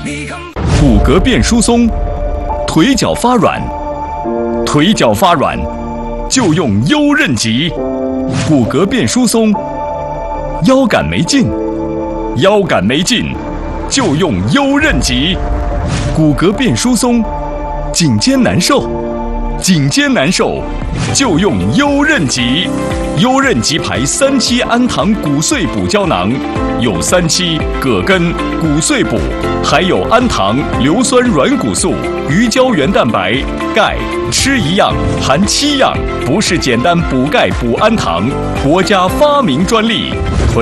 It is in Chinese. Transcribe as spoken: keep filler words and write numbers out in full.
骨骼变疏松，腿脚发软，腿脚发软就用优韧脊。骨骼变疏松，腰杆没劲，腰杆没劲就用优韧脊。骨骼变疏松，颈肩难受，颈肩难受就用优韧脊。优韧脊牌三七氨糖骨碎补胶囊，有三七、葛根、骨碎补，还有氨糖、硫酸软骨素、鱼胶原蛋白、钙，吃一样含七样，不是简单补钙补氨糖，国家发明专利。